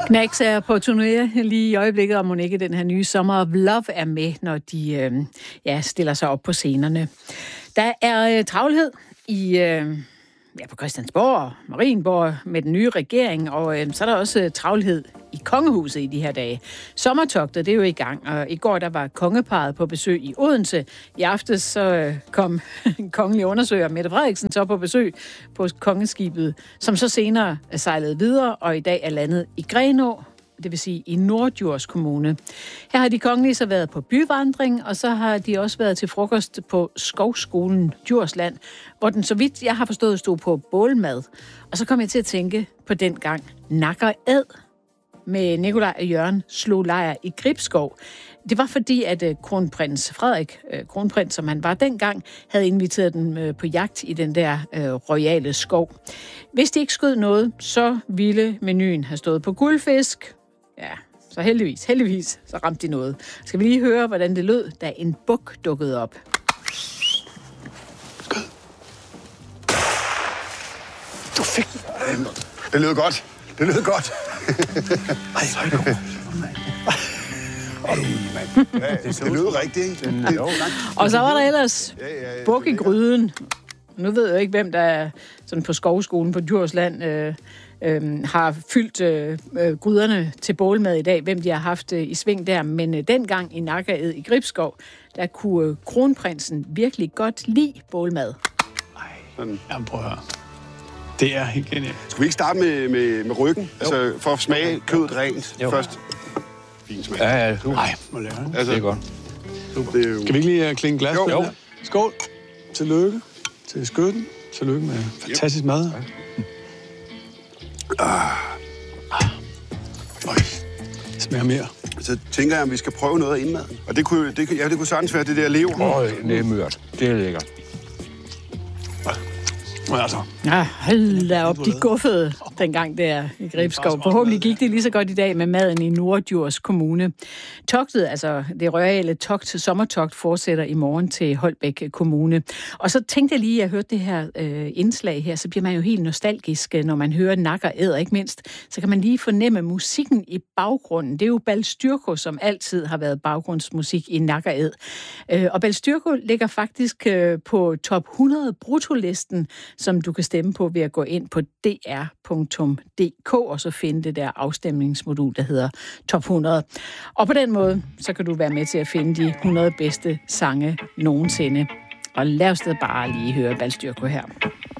Knacks er på turné lige i øjeblikket, og Monique, den her nye Summer of Love er med, når de stiller sig op på scenerne. Der er travlhed på Christiansborg og Marienborg med den nye regering, og så er der også travlhed i kongehuset i de her dage. Sommertogtet, det er jo i gang, og i går der var kongeparret på besøg i Odense. I aftes så kom kongelig undersøger Mette Frederiksen så på besøg på kongeskibet, som så senere sejlede videre, og i dag er landet i Grenaa, det vil sige i Norddjurs Kommune. Her har de kongelige så været på byvandring, og så har de også været til frokost på Skovskolen Djursland, hvor den, så vidt jeg har forstået, stod på bålmad. Og så kom jeg til at tænke på den gang Nak & Æd med Nikolaj og Jørgen slog lejr i Gribskov. Det var fordi, at kronprins Frederik, kronprins som han var dengang, havde inviteret dem på jagt i den der royale skov. Hvis de ikke skød noget, så ville menuen have stået på guldfisk. Ja, så heldigvis, så ramte de noget. Skal vi lige høre, hvordan det lød, da en buk dukkede op. Skød. Du fik den. Det lød godt. Det lød godt. Ej, så er det godt. Det lød rigtigt, ikke? Og så var der ellers buk i gryden. Nu ved jeg ikke, hvem der er sådan på Skovskolen på Djursland har fyldt gryderne til bålmad i dag, hvem de har haft i sving der. Men dengang i Nak & Æd i Gribskov, der kunne kronprinsen virkelig godt lide bålmad. Jamen prøv at høre. Det er helt genialt. Skal vi ikke starte med ryggen? Altså for at smage kødet rent først. Fin smag. Ja, Nej, må lære det. Altså, det er godt. Super. Skal vi ikke lige klinge glas? Jo. Skål. Tillykke til skytten. Tillykke med fantastisk mad. Det smager mere. Så tænker jeg, at vi skal prøve noget af indmaden. Og det kunne sagtens være det der lever. Det er mørt. Det er lækkert. Altså. Ja, hold da op, de guffede dengang der i Gribskov. Forhåbentlig gik det lige så godt i dag med maden i Norddjurs Kommune. Togtet, altså det royale togt, sommertogt, fortsætter i morgen til Holbæk Kommune. Og så tænkte jeg lige, at jeg hørte det her indslag her, så bliver man jo helt nostalgisk, når man hører Nak & Æd, ikke mindst. Så kan man lige fornemme musikken i baggrunden. Det er jo Balstyrko, som altid har været baggrundsmusik i Nak & Æd. Og Balstyrko ligger faktisk på top 100 bruttolisten, som du kan stemme på ved at gå ind på dr.dk og så finde det der afstemningsmodul, der hedder Top 100. Og på den måde, så kan du være med til at finde de 100 bedste sange nogensinde. Og lad os da bare lige høre Balstyrko her.